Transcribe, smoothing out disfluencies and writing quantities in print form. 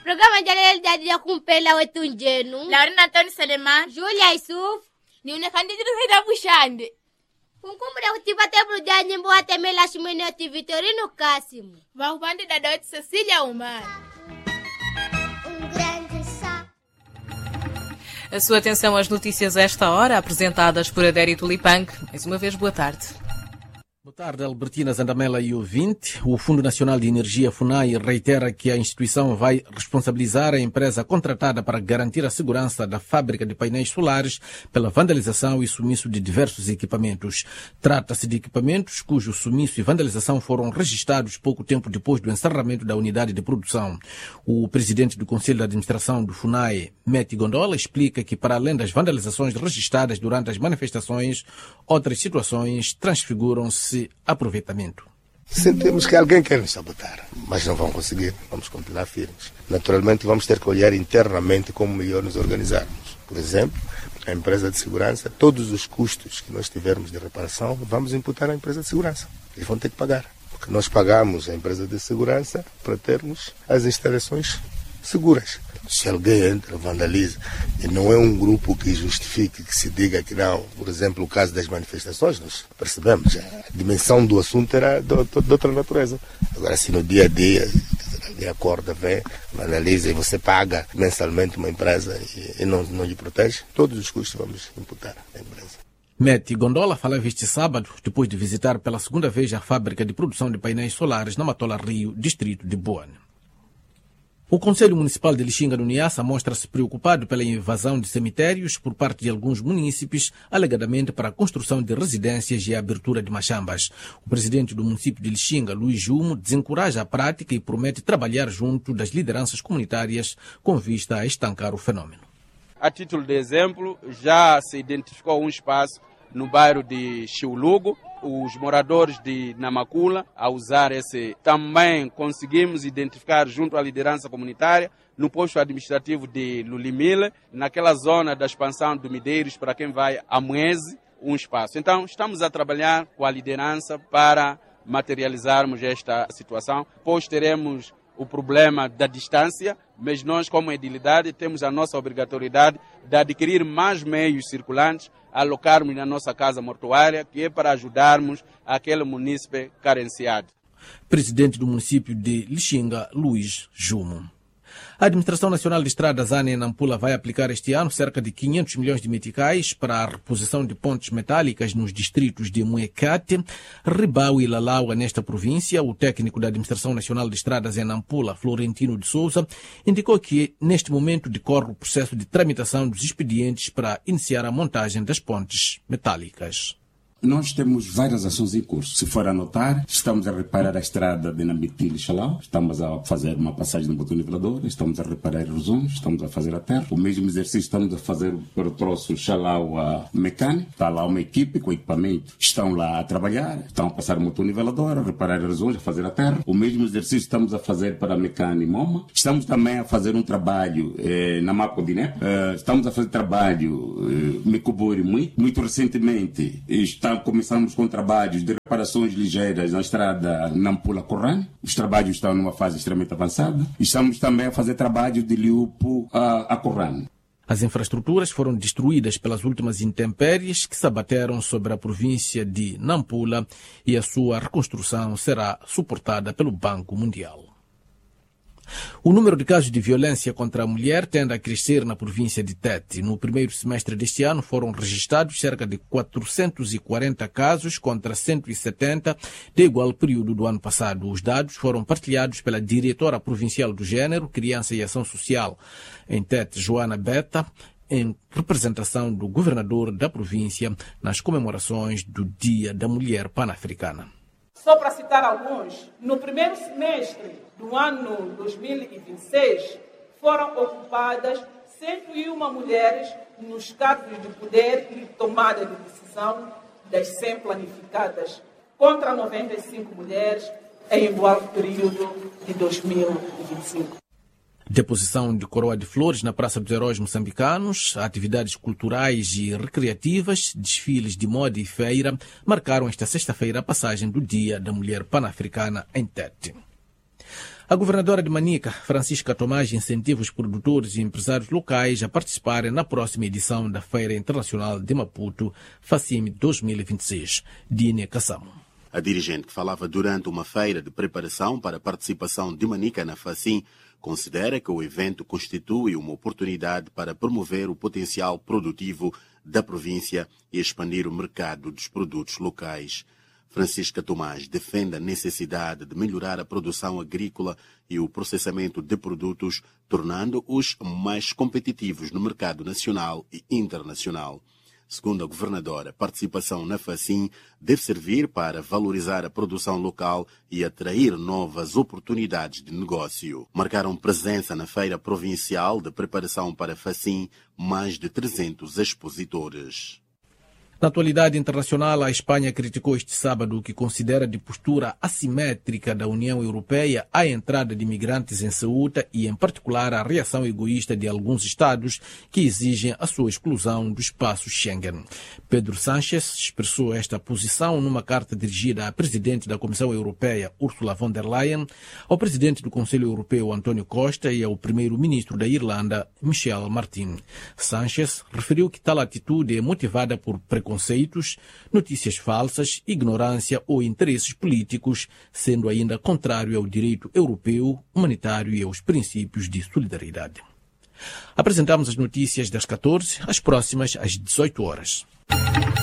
programa de realidade ya kumpela wetu njenu. Laurina Antoni Seleman. Julia Isuf. Ni unekandidiru hida bushande. Kunkumbura kutipate burudani nyimbo watemela shimene oti Vitorino Kasimu. Vahupande dada wetu Cecilia Umar. A sua atenção às notícias a esta hora, apresentadas por Adério Tulipanque. Mais uma vez, boa tarde. Boa tarde, Albertina Zandamela e ouvinte. O Fundo Nacional de Energia, FUNAI, reitera que a instituição vai responsabilizar a empresa contratada para garantir a segurança da fábrica de painéis solares pela vandalização e sumiço de diversos equipamentos. Trata-se de equipamentos cujo sumiço e vandalização foram registrados pouco tempo depois do encerramento da unidade de produção. O presidente do Conselho de Administração do FUNAI, Meti Gondola, explica que, para além das vandalizações registradas durante as manifestações, outras situações transfiguram-se aproveitamento. Sentimos que alguém quer nos sabotar, mas não vão conseguir, vamos continuar firmes. Naturalmente vamos ter que olhar internamente como melhor nos organizarmos. Por exemplo, a empresa de segurança, todos os custos que nós tivermos de reparação, vamos imputar à empresa de segurança. Eles vão ter que pagar, porque nós pagamos a empresa de segurança para termos as instalações seguras. Se alguém entra, vandaliza, e não é um grupo que justifique, que se diga que não, por exemplo, o caso das manifestações, nós percebemos, a dimensão do assunto era de outra natureza. Agora, se no dia a dia, alguém acorda, vem, vandaliza e você paga mensalmente uma empresa e não lhe protege, todos os custos vamos imputar à empresa. Meti Gondola falava este sábado, depois de visitar pela segunda vez a fábrica de produção de painéis solares na Matola Rio, distrito de Boane. O Conselho Municipal de Lixinga, no Niassa, mostra-se preocupado pela invasão de cemitérios por parte de alguns munícipes, alegadamente para a construção de residências e a abertura de machambas. O presidente do município de Lixinga, Luiz Jumo, desencoraja a prática e promete trabalhar junto das lideranças comunitárias com vista a estancar o fenômeno. A título de exemplo, já se identificou um espaço no bairro de Chiulugo. Os moradores de Namakula, a usar esse, também conseguimos identificar junto à liderança comunitária, no posto administrativo de Lulimile, naquela zona da expansão do Mideiros, para quem vai a Moese, um espaço. Então, estamos a trabalhar com a liderança para materializarmos esta situação, pois teremos o problema da distância, mas nós, como edilidade, temos a nossa obrigatoriedade de adquirir mais meios circulantes, alocarmos na nossa casa mortuária, que é para ajudarmos aquele munícipe carenciado. Presidente do município de Lixinga, Luiz Jumo. A Administração Nacional de Estradas, ANA, em Nampula, vai aplicar este ano cerca de 500 milhões de meticais para a reposição de pontes metálicas nos distritos de Muecate, Ribau e Lalaua, nesta província. O técnico da Administração Nacional de Estradas em Nampula, Florentino de Souza, indicou que, neste momento, decorre o processo de tramitação dos expedientes para iniciar a montagem das pontes metálicas. Nós temos várias ações em curso. Se for a notar, estamos a reparar a estrada de Nambitil e Xalau, estamos a fazer uma passagem no botão nivelador, estamos a reparar erosões, estamos a fazer a terra. O mesmo exercício estamos a fazer para o troço Xalau a mecânico. Está lá uma equipe com equipamento, estão lá a trabalhar, estão a passar o motor nivelador, a reparar erosões, a fazer a terra. O mesmo exercício estamos a fazer para a mecânica e Moma. Estamos também a fazer um trabalho na Mapo de Nep. Estamos a fazer trabalho Mecubori muito recentemente. Começamos com trabalhos de reparações ligeiras na estrada Nampula-Corrane. Os trabalhos estão numa fase extremamente avançada. Estamos também a fazer trabalho de Liupo a Corrane. As infraestruturas foram destruídas pelas últimas intempéries que se abateram sobre a província de Nampula e a sua reconstrução será suportada pelo Banco Mundial. O número de casos de violência contra a mulher tende a crescer na província de Tete. No primeiro semestre deste ano foram registrados cerca de 440 casos contra 170 de igual período do ano passado. Os dados foram partilhados pela diretora provincial do Gênero, Criança e Ação Social em Tete, Joana Beta, em representação do governador da província nas comemorações do Dia da Mulher Pan-Africana. Só para citar alguns, no primeiro semestre do ano 2026, foram ocupadas 101 mulheres nos cargos de poder e tomada de decisão das 100 planificadas, contra 95 mulheres em igual período de 2025. Deposição de coroa de flores na Praça dos Heróis Moçambicanos, atividades culturais e recreativas, desfiles de moda e feira marcaram esta sexta-feira a passagem do Dia da Mulher Pan-Africana em Tete. A governadora de Manica, Francisca Tomás, incentiva os produtores e empresários locais a participarem na próxima edição da Feira Internacional de Maputo, FACIM 2026. Dine Kassamo. A dirigente, que falava durante uma feira de preparação para a participação de Manica na FACIM, considera que o evento constitui uma oportunidade para promover o potencial produtivo da província e expandir o mercado dos produtos locais. Francisca Tomás defende a necessidade de melhorar a produção agrícola e o processamento de produtos, tornando-os mais competitivos no mercado nacional e internacional. Segundo a governadora, a participação na FACIM deve servir para valorizar a produção local e atrair novas oportunidades de negócio. Marcaram presença na Feira Provincial de Preparação para a FACIM mais de 300 expositores. Na atualidade internacional, a Espanha criticou este sábado o que considera de postura assimétrica da União Europeia a entrada de imigrantes em Ceuta e, em particular, a reação egoísta de alguns Estados que exigem a sua exclusão do espaço Schengen. Pedro Sánchez expressou esta posição numa carta dirigida à Presidente da Comissão Europeia, Ursula von der Leyen, ao Presidente do Conselho Europeu, António Costa, e ao Primeiro-Ministro da Irlanda, Michel Martin. Sánchez referiu que tal atitude é motivada por preconceitos, notícias falsas, ignorância ou interesses políticos, sendo ainda contrário ao direito europeu, humanitário e aos princípios de solidariedade. Apresentamos as notícias das 14, as próximas às 18 horas.